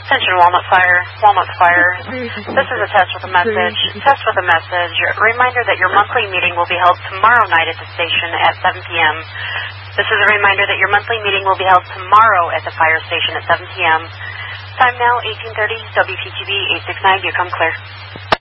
Attention Walnut Fire. This is a test with a message. Test with a message. Reminder that your monthly meeting will be held tomorrow night at the station at 7 p.m. This is a reminder that your monthly meeting will be held tomorrow at the fire station at 7 p.m. Time now, 18:30, WPTV 869, you come clear.